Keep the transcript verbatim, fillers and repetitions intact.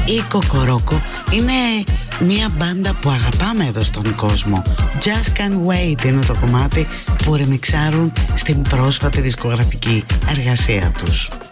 Η Κοκορόκο είναι μια μπάντα που αγαπάμε εδώ στον κόσμο. Just Can't Wait είναι το κομμάτι που ρεμιξάρουν στην πρόσφατη δισκογραφική εργασία τους.